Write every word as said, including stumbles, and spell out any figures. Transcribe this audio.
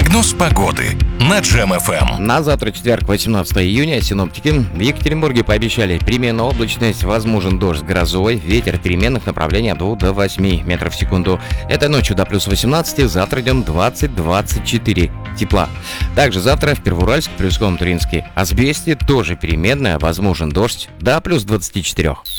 Прогноз погоды на Джем эф эм. На завтра, четверг, восемнадцатое июня, синоптики в Екатеринбурге пообещали переменную облачность, возможен дождь с грозой, ветер переменных направлений от двух до восьми метров в секунду. Этой ночью до плюс восемнадцати, завтра днем двадцать-двадцать четыре тепла. Также завтра в Первоуральске, Плюсковом, Туринске, Асбесте тоже переменная, возможен дождь до плюс двадцати четырёх.